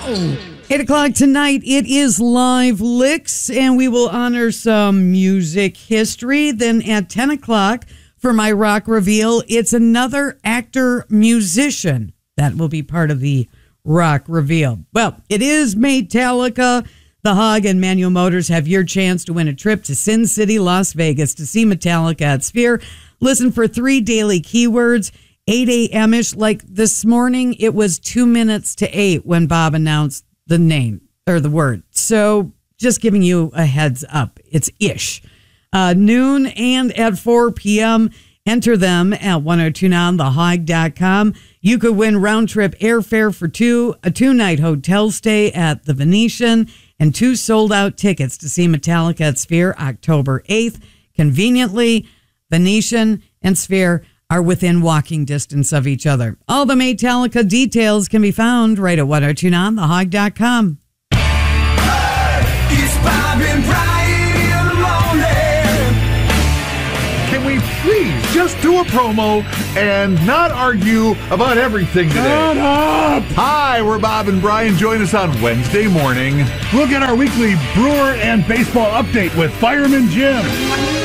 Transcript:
8 o'clock tonight, it is Live Licks, and we will honor some music history. Then at 10 o'clock, for my rock reveal, it's another actor-musician that will be part of the rock reveal. Well, it is Metallica. The Hog and Manual Motors have your chance to win a trip to Sin City, Las Vegas to see Metallica at Sphere. Listen for 3 daily keywords, 8 a.m.-ish. Like this morning, it was 2 minutes to 8 when Bob announced the name or the word. So just giving you a heads up. It's ish. Noon and at 4 p.m. Enter them at 1029thehog.com. You could win round trip airfare for two, a 2-night hotel stay at the Venetian, and 2 sold out tickets to see Metallica at Sphere October 8th. Conveniently, Venetian and Sphere are within walking distance of each other. All the Metallica details can be found right at 1029thehog.com. It's Bob and Brian in the morning. Can we please just do a promo and not argue about everything today? Shut up! Hi, we're Bob and Brian. Join us on Wednesday morning. We'll get our weekly Brewer and baseball update with Fireman Jim.